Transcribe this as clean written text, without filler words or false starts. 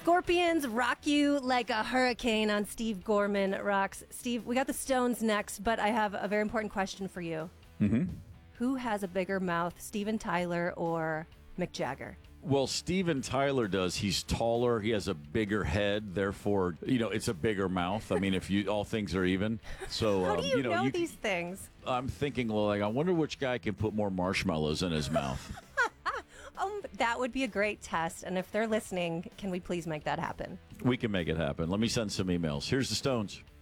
Scorpions rock you like a hurricane on Steve Gorman Rocks. Steve, we got the Stones next, but I have a very important question for you. Mm-hmm. Who has a bigger mouth, Steven Tyler or Mick Jagger? Well, Steven Tyler does. He's taller. He has a bigger head. Therefore, it's a bigger mouth. I mean, if all things are even. So, How do you know these things? I'm thinking, I wonder which guy can put more marshmallows in his mouth. That would be a great test. And if they're listening, can we please make that happen? We can make it happen. Let me send some emails. Here's the Stones.